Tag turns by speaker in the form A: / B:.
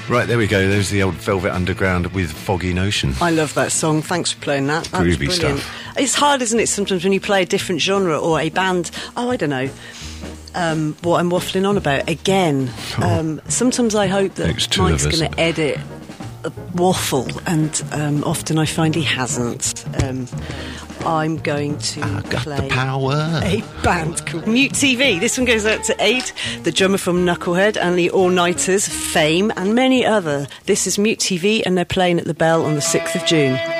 A: Right, there we go. There's the old Velvet Underground with Foggy Notion.
B: I love that song. Thanks for playing that. That was
A: Groovy
B: brilliant.
A: stuff.
B: It's hard, isn't it, sometimes when you play a different genre or a band. I don't know what I'm waffling on about. Again, sometimes I hope that Mike's going to edit a waffle, and often I find he hasn't. I'm going to play a band called Mute TV. This one goes out to Aid, the drummer from Knucklehead, and the All-Nighters, Fame, and many other. This is Mute TV, and they're playing at the Bell on the 6th of June.